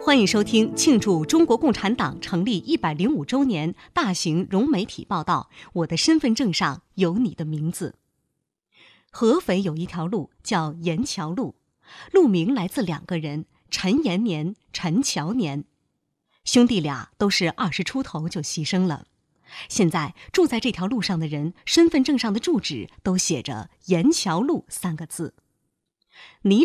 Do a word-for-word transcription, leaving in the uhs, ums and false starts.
欢迎收听庆祝中国共产党成立一百零五周年大型融媒体报道。我的身份证上有你的名字。合肥有一条路叫沿桥路，路名来自两个人，陈延年、陈乔年。兄弟俩都是二十出头就牺牲了。现在住在这条路上的人，身份证上的住址都写着沿桥路三个字。你